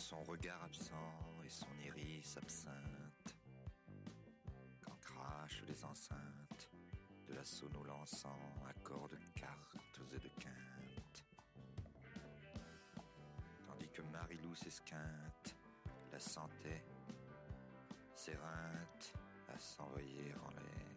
son regard absent et son iris absinthe, quand crachent les enceintes de la sono lançant accords de cartes et de quintes, tandis que Marilou s'esquinte, la sentait, s'éreinte à s'envoyer en l'air.